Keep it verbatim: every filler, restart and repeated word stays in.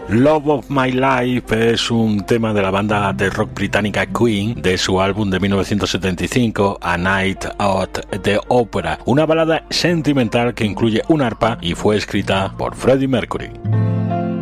Love of My Life es un tema de la banda de rock británica Queen de su álbum de mil novecientos setenta y cinco, A Night at the Opera, una balada sentimental que incluye un arpa y fue escrita por Freddie Mercury.